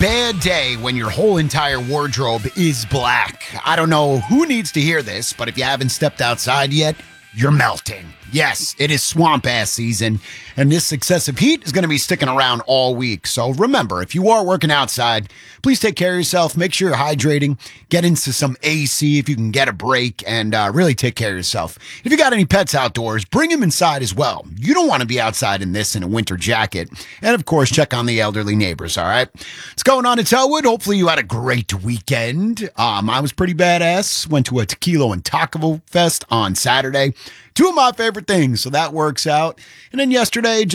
bad day when your whole entire wardrobe is black. I don't know who needs to hear this, but if you haven't stepped outside yet, you're melting. Yes, it is swamp ass season, and this excessive heat is going to be sticking around all week. So remember, if you are working outside, please take care of yourself. Make sure you're hydrating. Get into some AC if you can get a break, and really take care of yourself. If you got any pets outdoors, bring them inside as well. You don't want to be outside in this in a winter jacket. And of course, check on the elderly neighbors, all right? What's going on? It's Elwood. Hopefully you had a great weekend. I was pretty badass. Went to a Tequila and Taco Fest on Saturday. Two of my favorite things, so that works out. And then yesterday,